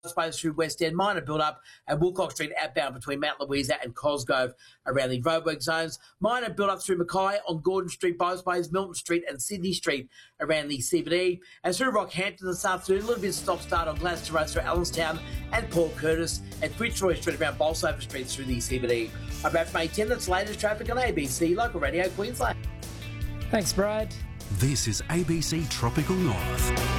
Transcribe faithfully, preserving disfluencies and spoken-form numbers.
Space through West End, minor build-up at Woolcock Street outbound between Mount Louisa and Cosgrove around the roadwork zones. Minor build-up through Mackay on Gordon Street, Bowspays, Milton Street and Sydney Street around the C B D. And through Rockhampton this afternoon, a little bit of stop-start on Gladstone Road through Allenstown and Port Curtis and Fitzroy Street around Bolsover Street through the C B D. I'm Brad from A ten, that's latest traffic on A B C Local Radio Queensland. Thanks, Brad. This is A B C Tropical North.